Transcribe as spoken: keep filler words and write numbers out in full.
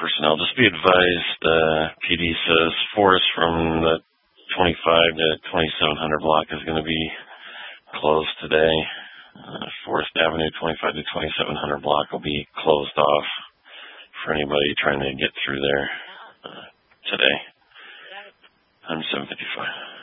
personnel, just be advised, uh, P D says Forest from the twenty-five to twenty-seven hundred block is going to be closed today. Uh, Forest Avenue, twenty-five to twenty-seven hundred block will be closed off for anybody trying to get through there uh, today. I'm seven fifty-five.